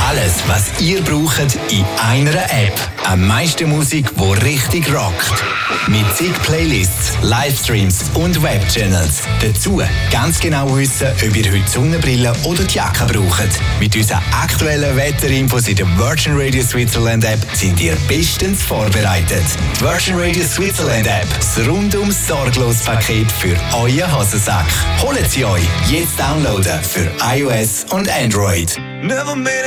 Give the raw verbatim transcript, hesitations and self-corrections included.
Alles, was ihr braucht, in einer App. Am meisten Musik, die richtig rockt. Mit zig Playlists, Livestreams und Webchannels. Dazu ganz genau wissen, ob ihr heute Sonnenbrille oder die Jacke braucht. Mit unseren aktuellen Wetterinfos in der Virgin Radio Switzerland App sind ihr bestens vorbereitet. Die Virgin Radio Switzerland App, das rundum sorglos Paket für euren Hosensack. Holt sie euch jetzt downloaden für iOS und Android. Never made